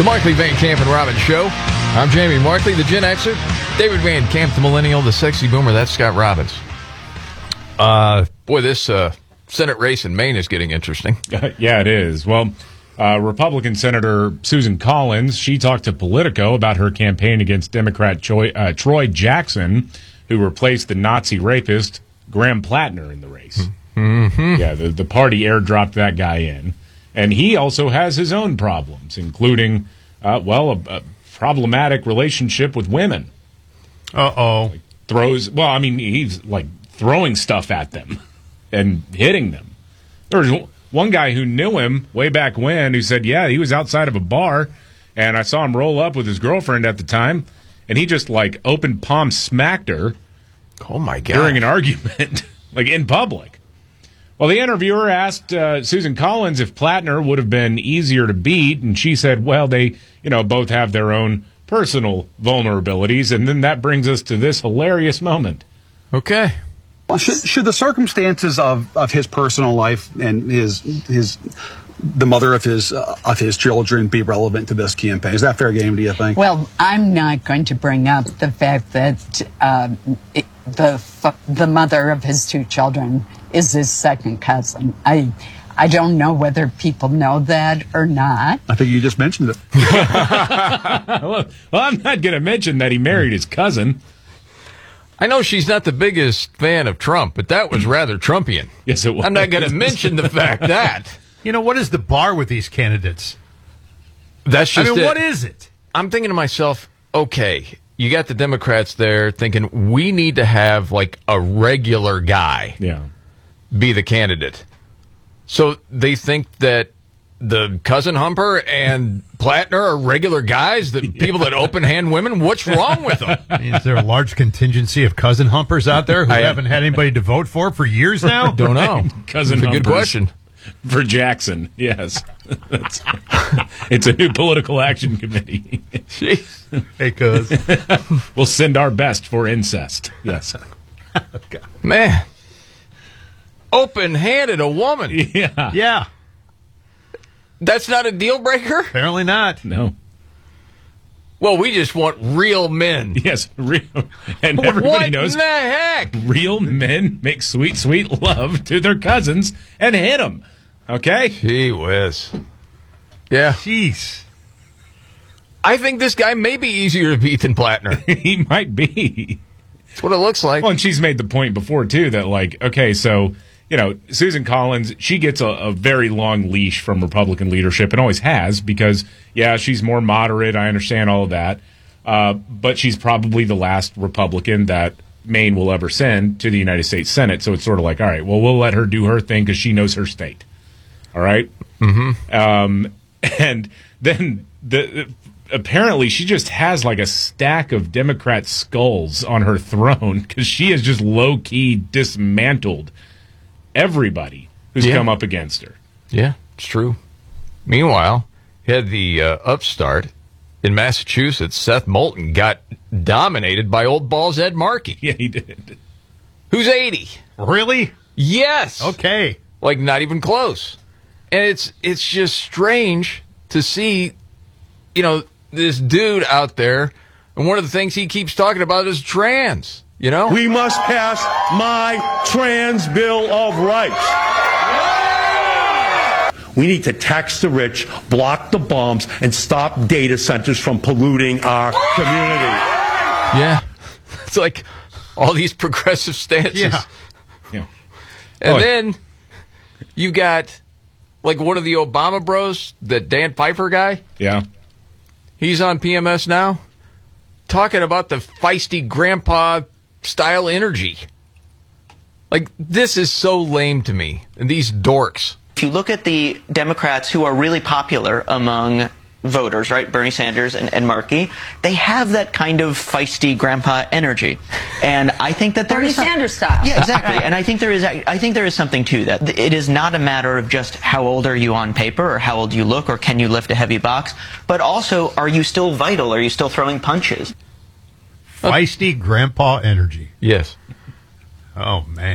The Markley, Van Camp, and Robbins Show. I'm Jamie Markley, the Gen Xer. David Van Camp, the Millennial, the Sexy Boomer. That's Scott Robbins. Boy, this Senate race in Maine is getting interesting. Yeah, it is. Well, Republican Senator Susan Collins, she talked to Politico about her campaign against Democrat Troy Jackson, who replaced the Nazi rapist Graham Plattner in the race. Mm-hmm. Yeah, the party airdropped that guy in. And he also has his own problems, including, a problematic relationship with women. Uh-oh. He's like throwing stuff at them and hitting them. There was one guy who knew him way back when who said, yeah, he was outside of a bar, and I saw him roll up with his girlfriend at the time, and he just, like, open palm smacked her. Oh, my God. During an argument, like, in public. Well, the interviewer asked Susan Collins if Plattner would have been easier to beat, and she said, well, they, both have their own personal vulnerabilities, and then that brings us to this hilarious moment. Okay. Well, should the circumstances of his personal life and the mother of his children be relevant to this campaign? Is that fair game, do you think? Well, I'm not going to bring up the fact that the mother of his two children is his second cousin. I don't know whether people know that or not. I think you just mentioned it. Well, I'm not going to mention that he married his cousin. I know she's not the biggest fan of Trump, but that was rather Trumpian. Yes, it was. I'm not going to mention the fact that. What is the bar with these candidates? That's just what is it? I'm thinking to myself, okay, you got the Democrats there thinking we need to have like a regular guy be the candidate. So they think that the cousin humper and Plattner are regular guys, the people that open hand women. What's wrong with them? Is there a large contingency of cousin humpers out there who haven't had anybody to vote for years now? Don't know. Cousin That's a good humpers question. For Jackson, yes. It's a new political action committee. Jeez. Hey, cuz. We'll send our best for incest. Yes. Man. Open-handed a woman. Yeah. Yeah. That's not a deal breaker? Apparently not. No. Well, we just want real men. Yes, real. And everybody knows. What in the heck? Real men make sweet, sweet love to their cousins and hit them. Okay? Gee whiz. Yeah. Jeez. I think this guy may be easier to beat than Plattner. He might be. That's what it looks like. Well, and she's made the point before, too, that, like, okay, so, Susan Collins, she gets a very long leash from Republican leadership and always has because, yeah, she's more moderate. I understand all of that. But she's probably the last Republican that Maine will ever send to the United States Senate. So it's sort of like, all right, well, we'll let her do her thing because she knows her state. All right? Mm-hmm. And then apparently she just has like a stack of Democrat skulls on her throne because she has just low-key dismantled everybody who's come up against her. Yeah, it's true. Meanwhile, you had the upstart in Massachusetts. Seth Moulton got dominated by old balls Ed Markey. Yeah, he did. Who's 80. Really? Yes. Okay. Like, not even close. And it's just strange to see, this dude out there, and one of the things he keeps talking about is trans, We must pass my trans Bill of Rights. We need to tax the rich, block the bombs, and stop data centers from polluting our community. Yeah. It's like all these progressive stances. Yeah. And then you got like one of the Obama bros, the Dan Pfeiffer guy. Yeah. He's on PMS now talking about the feisty grandpa style energy. Like, this is so lame to me. And these dorks. If you look at the Democrats who are really popular among voters, right, Bernie Sanders and Markey, they have that kind of feisty grandpa energy, and I think that Bernie Sanders style. Yeah, exactly. And I think there is something to that. It is not a matter of just how old are you on paper, or how old you look, or can you lift a heavy box, but also are you still vital? Are you still throwing punches? Feisty grandpa energy. Yes. Oh man.